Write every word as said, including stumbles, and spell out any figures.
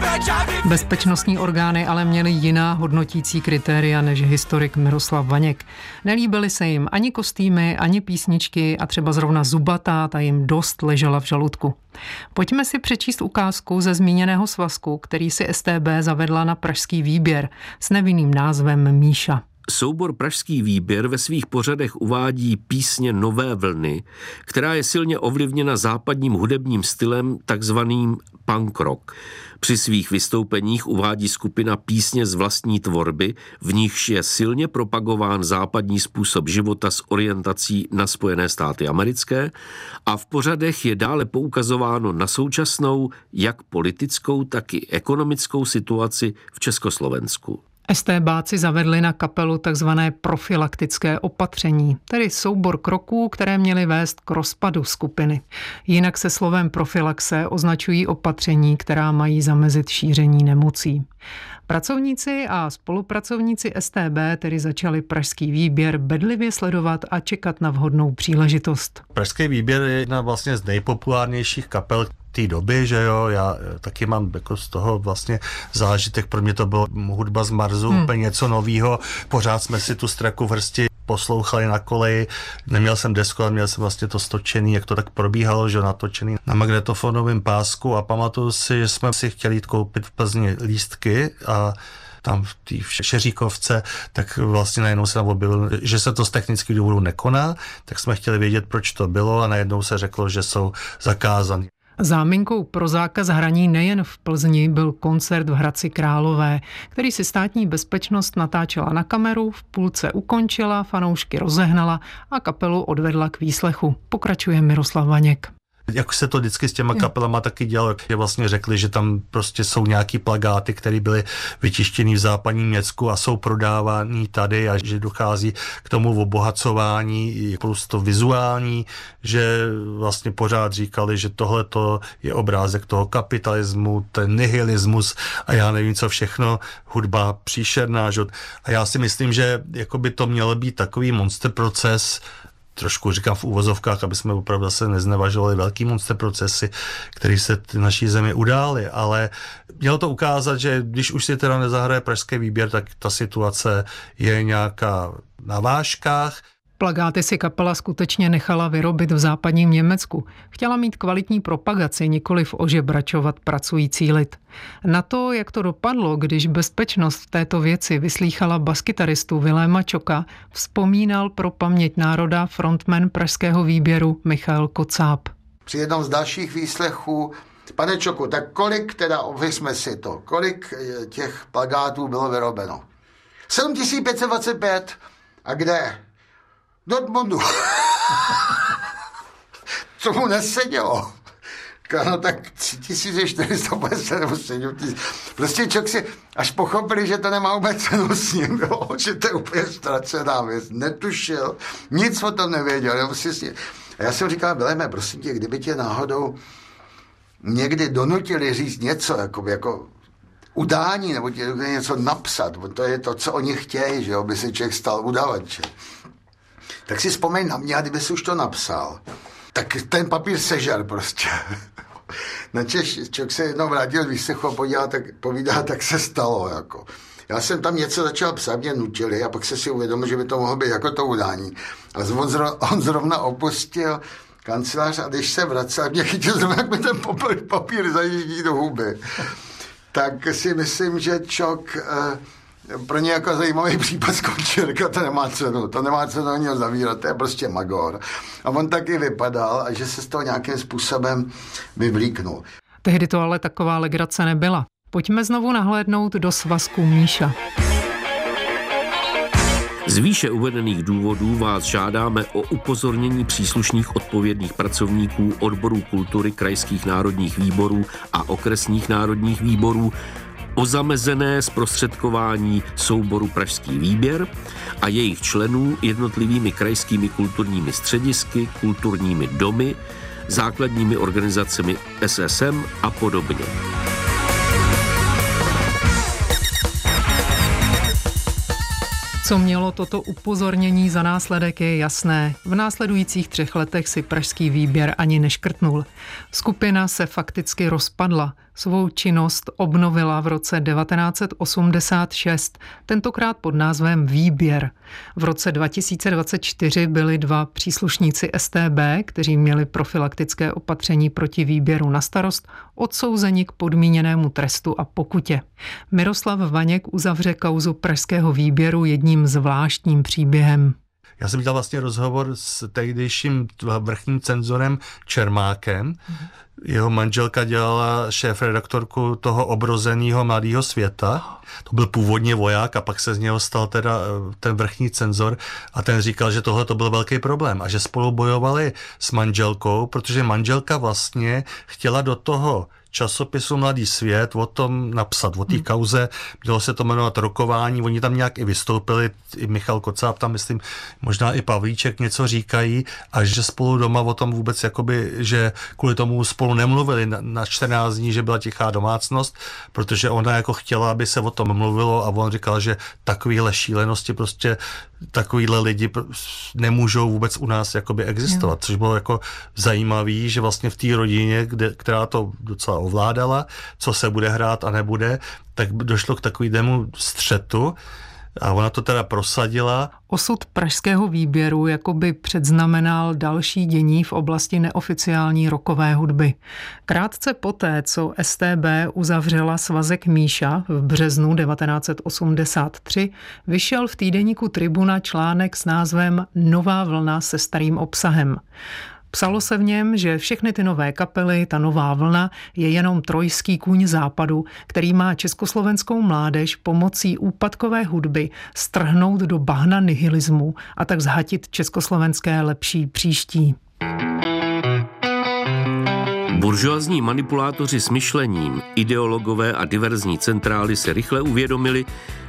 Bezpečnostní orgány ale měly jiná hodnotící kritéria než historik Miroslav Vaněk. Nelíbily se jim ani kostýmy, ani písničky a třeba zrovna zubatá, ta jim dost ležela v žaludku. Pojďme si přečíst ukázku ze zmíněného svazku, který si S T B zavedla na pražský výběr s nevinným názvem Míša. Soubor Pražský výběr ve svých pořadech uvádí písně nové vlny, která je silně ovlivněna západním hudebním stylem takzvaným punk rock. Při svých vystoupeních uvádí skupina písně z vlastní tvorby, v nichž je silně propagován západní způsob života s orientací na Spojené státy americké a v pořadech je dále poukazováno na současnou jak politickou, tak i ekonomickou situaci v Československu. STBáci zavedli na kapelu takzvané profilaktické opatření, tedy soubor kroků, které měly vést k rozpadu skupiny. Jinak se slovem profilaxe označují opatření, která mají zamezit šíření nemocí. Pracovníci a spolupracovníci S T B tedy začali pražský výběr bedlivě sledovat a čekat na vhodnou příležitost. Pražský výběr je jedna vlastně z nejpopulárnějších kapel té doby, že jo, já taky mám jako z toho vlastně zážitek, pro mě to bylo hudba z Marsu, hmm. úplně něco novýho, pořád jsme si tu Straku v hrsti poslouchali na koleji, neměl jsem desku, ale měl jsem vlastně to stočený, jak to tak probíhalo, že natočený na magnetofonovém pásku a pamatuju si, že jsme si chtěli jít koupit v Plzni lístky a tam v té Šeříkovce, tak vlastně najednou se tam objevilo, že se to z technických důvodů nekoná, tak jsme chtěli vědět, proč to bylo a najednou se řeklo, že jsou zakázaný. Záminkou pro zákaz hraní nejen v Plzni byl koncert v Hradci Králové, který si státní bezpečnost natáčela na kameru, v půlce ukončila, fanoušky rozehnala a kapelu odvedla k výslechu. Pokračuje Miroslav Vaněk. Jak se to vždycky s těma kapelama taky dělalo, jak vlastně řekli, že tam prostě jsou nějaký plakáty, které byly vytištěny v západním Německu a jsou prodávány tady a že dochází k tomu obohacování plus to vizuální, že vlastně pořád říkali, že tohle je obrázek toho kapitalismu, ten nihilismus a já nevím co všechno, hudba příšerná. Že? A já si myslím, že jako by to měl být takový monster proces, trošku říkám v úvozovkách, aby jsme opravdu se neznevažovali velký monster procesy, které se v naší zemi udály, ale mělo to ukázat, že když už si teda nezahraje pražský výběr, tak ta situace je nějaká na vážkách. Plakáty si kapela skutečně nechala vyrobit v západním Německu. Chtěla mít kvalitní propagaci, nikoliv ožebračovat pracující lid. Na to, jak to dopadlo, když bezpečnost v této věci vyslýchala baskytaristu Viléma Čoka, vzpomínal pro paměť národa frontman pražského výběru Michal Kocáb. Při jednom z dalších výslechů, pane Čoku, tak kolik teda, ověřme si to, kolik těch plakátů bylo vyrobeno? sedm tisíc pět set dvacet pět. A kde? Dortmundu. Co mu nesedělo? No tak tři tisíce čtyři sta padesát nebo sedm tisíc. Prostě člověk si až pochopili, že to nemá vůbec cenu s ním, jo? Že to je úplně ztracená věc. Netušil, nic o tom nevěděl. Jo? A já jsem říkal, Viléme, prosím tě, kdyby tě náhodou někdy donutili říct něco, jako, jako udání, nebo tě něco napsat, bo to je to, co oni chtějí, že jo? By se člověk stal udavačem. Tak si vzpomeň na mě, a kdyby si už to napsal, tak ten papír sežer prostě. Načež člověk se jednou vrátil z výslechu a podíval, tak, povídá, tak se stalo. Jako. Já jsem tam něco začal psát, mě nutili a pak se si uvědomil, že by to mohlo být jako to udání. A on, zro, on zrovna opustil kancelář a když se vracel, mě chytil zrovna, jak mi ten papír, papír zajíždí do huby. Tak si myslím, že Čok... Eh, pro ně jako zajímavý případ skončil, to nemá cenu, to nemá cenu ani ho zavírat, to je prostě magor. A on taky vypadal a že se z toho nějakým způsobem vyvlíknul. Tehdy to ale taková legrace nebyla. Pojďme znovu nahlédnout do svazku Míša. Z výše uvedených důvodů vás žádáme o upozornění příslušných odpovědných pracovníků odborů kultury krajských národních výborů a okresních národních výborů o zamezené zprostředkování souboru Pražský výběr a jejich členů jednotlivými krajskými kulturními středisky, kulturními domy, základními organizacemi S S M a podobně. Co mělo toto upozornění za následek, je jasné. V následujících třech letech si Pražský výběr ani neškrtnul. Skupina se fakticky rozpadla. Svou činnost obnovila v roce devatenáct set osmdesát šest, tentokrát pod názvem Výběr. V roce dva tisíce dvacet čtyři byli dva příslušníci S T B, kteří měli profilaktické opatření proti výběru na starost, odsouzeni k podmíněnému trestu a pokutě. Miroslav Vaněk uzavře kauzu pražského výběru jedním zvláštním příběhem. Já jsem dělal vlastně rozhovor s tehdejším vrchním cenzorem Čermákem. Jeho manželka dělala šéfredaktorku toho Obrozeného mladého světa. To byl původně voják a pak se z něho stal teda ten vrchní cenzor a ten říkal, že tohle to byl velký problém a že spolu bojovali s manželkou, protože manželka vlastně chtěla do toho časopisu Mladý svět o tom napsat, o té kauze, mělo se to jmenovat Rokování, oni tam nějak i vystoupili, i Michal Kocáb tam, myslím, možná i Pavlíček něco říkají, a že spolu doma o tom vůbec, jakoby, že kvůli tomu spolu nemluvili na, na čtrnáct dní, že byla tichá domácnost, protože ona jako chtěla, aby se o tom mluvilo a on říkal, že takovýhle šílenosti prostě takovýhle lidi nemůžou vůbec u nás jakoby existovat, což bylo jako zajímavý, že vlastně v té rodině, kde, která to docela ovládala, co se bude hrát a nebude, tak došlo k takovému střetu a ona to teda prosadila. Osud pražského výběru jakoby předznamenal další dění v oblasti neoficiální rockové hudby. Krátce poté, co S T B uzavřela svazek Míša v březnu devatenáct set osmdesát tři, vyšel v týdeníku Tribuna článek s názvem Nová vlna se starým obsahem. Psalo se v něm, že všechny ty nové kapely, ta nová vlna, je jenom trojský kůň západu, který má československou mládež pomocí úpadkové hudby strhnout do bahna nihilismu a tak zhatit československé lepší příští. Buržoazní manipulátoři s myšlením, ideologové a diverzní centrály se rychle uvědomili,